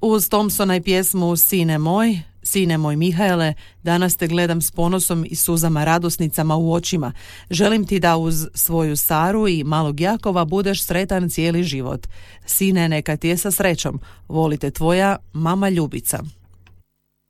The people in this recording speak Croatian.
Uz Thompsona i pjesmu Sine moj Mihaele, danas te gledam s ponosom i suzama radosnicama u očima. Želim ti da uz svoju Saru i malog Jakova budeš sretan cijeli život. Sine, neka ti je sa srećom. Volite tvoja mama Ljubica.